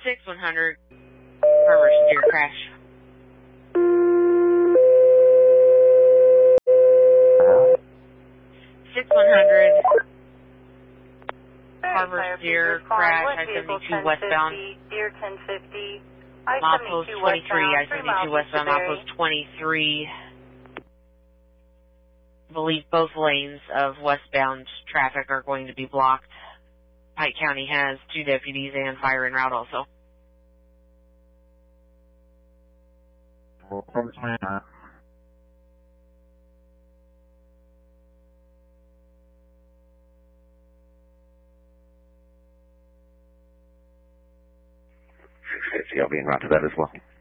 6100, Farmers Deer crash. Uh, 6100, Harvest Deer crash, I-72 westbound. Deer 1050. Milepost I-72 23, westbound, 3 miles I-72 westbound, Milepost 23. I believe both lanes of westbound traffic are going to be blocked. Pike County has 2 deputies and fire en route also. we'll close my eye. I'll be en route to that as well.